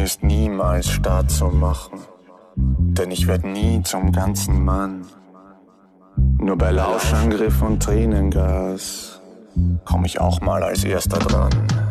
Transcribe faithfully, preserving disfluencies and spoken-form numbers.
ist niemals Start zu machen, denn ich werd nie zum ganzen Mann. Nur bei Lauschangriff und Tränengas komm ich auch mal als Erster dran.